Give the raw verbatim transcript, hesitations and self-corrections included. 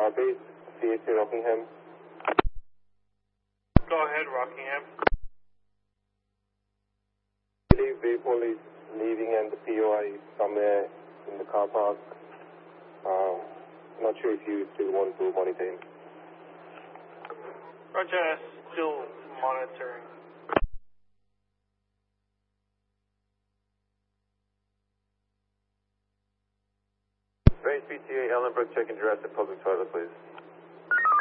Uh, base C A C Rockingham. Go ahead, Rockingham. I believe Waypole is leaving and the P O I is somewhere in the car park. Uh, not sure if you still want to monitor him. Roger, still monitoring. Base P T A, Ellenbrook, check and dress at public toilet, please.